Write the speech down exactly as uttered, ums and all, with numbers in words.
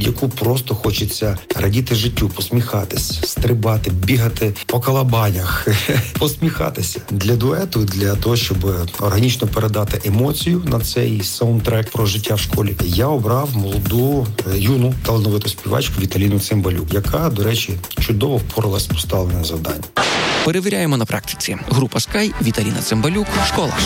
яку просто хочеться радіти життю, посміхатись, стрибати, бігати по колобанях, посміхатися. Для дуету, для того, щоб органічно передати емоцію на цей саундтрек про життя в школі, я обрав молоду, юну, талановиту співачку Віталіну Цимбалюк, яка, до речі, чудово впоралась з поставленим завданням. Перевіряємо на практиці. Група Sky, Віталіна Цимбалюк, школа ж.